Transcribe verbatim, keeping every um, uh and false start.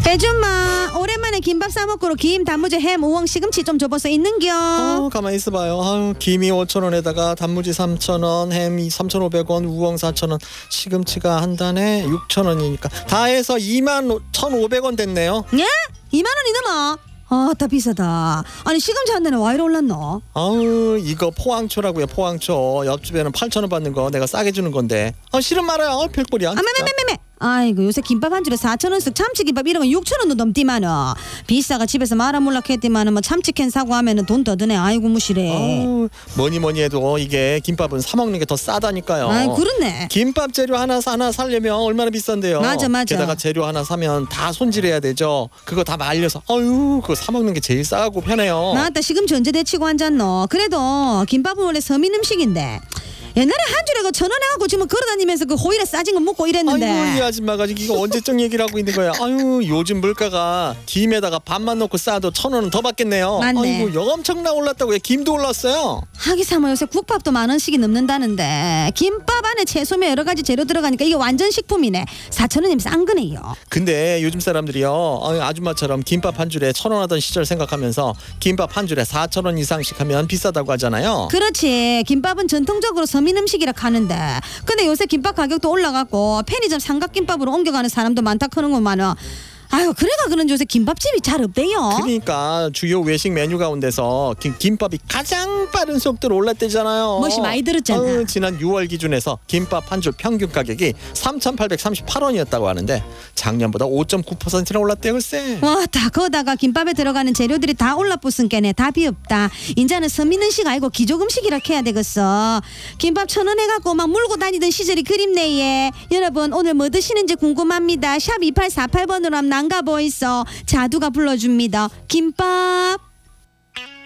애줌마 오랜만에 김밥 싸먹고로 김, 단무지, 햄, 우엉, 시금치 좀 줘봐서 있는겨. 어, 가만히 있어봐요. 아유, 김이 오천 원에다가 단무지 삼천 원, 햄이 삼천오백 원, 우엉 사천 원, 시금치가 한 단에 육천 원이니까 다 해서 이만 천오백 원 됐네요. 예? 이만 원이 넘어? 아따 비싸다. 아니 시금치 한 단에 와 이리 올랐노? 아우, 이거 포항초라고요. 포항초. 옆집에는 팔천 원 받는 거 내가 싸게 주는 건데. 아, 싫은 말아요. 어, 별꼴이야. 아 매매매매매. 아이고 요새 김밥 한 줄에 사천 원씩 참치김밥 이런 건 육천 원도 넘디만은 비싸가 집에서 말아몰락 했디만은 뭐 참치캔 사고 하면은 돈 더 드네. 아이고 무시래. 아우, 뭐니 뭐니 해도 이게 김밥은 사 먹는 게 더 싸다니까요. 아이 그렇네. 김밥 재료 하나 하나 사려면 얼마나 비싼데요. 맞아, 맞아. 게다가 재료 하나 사면 다 손질해야 되죠. 그거 다 말려서 아유, 그거 사 먹는 게 제일 싸고 편해요. 나따 시금치 언제 데치고 앉았노? 그래도 김밥은 원래 서민 음식인데 옛날에 한 줄에 그 천 원 해갖고 지금 걸어다니면서 그 호일에 싸진 거 먹고 이랬는데. 아이고, 이 아줌마가 이거 언제적 얘기를 하고 있는 거야. 아유, 요즘 물가가 김에다가 밥만 넣고 싸도 천 원은 더 받겠네요. 맞네. 아이고, 엄청나 올랐다고요. 김도 올랐어요. 하기사 뭐 요새 국밥도 만 원씩이 넘는다는데 김밥 안에 채소며 여러 가지 재료 들어가니까 이게 완전 식품이네. 사천 원이면 싼 거네요. 근데 요즘 사람들이요, 아유, 아줌마처럼 김밥 한 줄에 천 원 하던 시절 생각하면서 김밥 한 줄에 사천 원 이상씩 하면 비싸다고 하잖아요. 그렇지. 김밥은 전통적으로 서민 음식이라 하는데 근데 요새 김밥 가격도 올라갔고 편의점 삼각김밥으로 옮겨가는 사람도 많다 크는구만은. 아유 그래가 그런지 요새 김밥집이 잘 없대요. 그러니까 주요 외식 메뉴 가운데서 김, 김밥이 가장 빠른 속도로 올랐대잖아요. 멋이 많이 들었잖아. 아유, 지난 유월 기준에서 김밥 한 줄 평균 가격이 삼천팔백삼십팔 원이었다고 하는데 작년보다 오 점 구 퍼센트나 올랐대요. 글쎄. 와다 거다가 김밥에 들어가는 재료들이 다 올라붙은게네. 답이 없다. 인자는 서민 음식 아니고 기족 음식이라 해야 되겠어. 김밥 천 원 해갖고 막 물고 다니던 시절이 그립네. 예. 여러분 오늘 뭐 드시는지 궁금합니다. 샵 이팔사팔 번으로 하면 난가 보이소. 자두가 불러줍니다. 김밥.